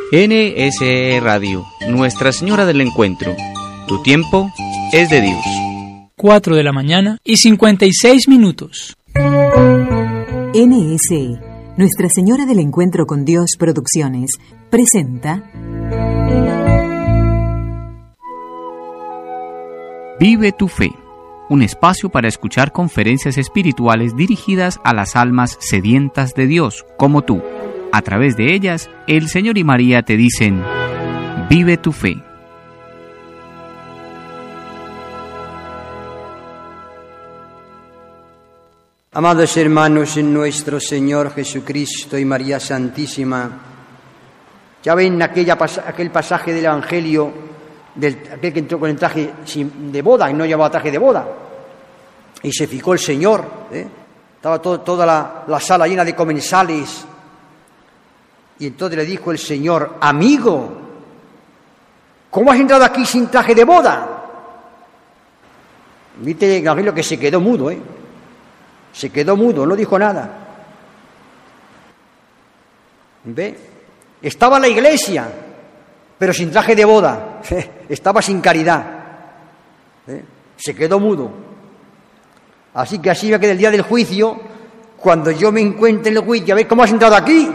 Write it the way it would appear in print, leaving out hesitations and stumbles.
NSE Radio, Nuestra Señora del Encuentro. Tu tiempo es de Dios. 4 de la mañana y 56 minutos. NSE, Nuestra Señora del Encuentro con Dios Producciones, presenta Vive tu fe, un espacio para escuchar conferencias espirituales dirigidas a las almas sedientas de Dios, como tú. A través de ellas, el Señor y María te dicen, vive tu fe. Amados hermanos en nuestro Señor Jesucristo y María Santísima, ya ven aquel pasaje del Evangelio, aquel que entró con el traje de boda y no llevaba traje de boda, y se fijó el Señor, estaba toda la sala llena de comensales, y entonces le dijo el Señor, amigo, ¿cómo has entrado aquí sin traje de boda? Viste el Evangelio que se quedó mudo, Se quedó mudo, no dijo nada. ¿Ve? Estaba en la iglesia, pero sin traje de boda. Estaba sin caridad. Se quedó mudo. Así que así va a quedar el día del juicio, cuando yo me encuentre en el juicio, a ver cómo has entrado aquí.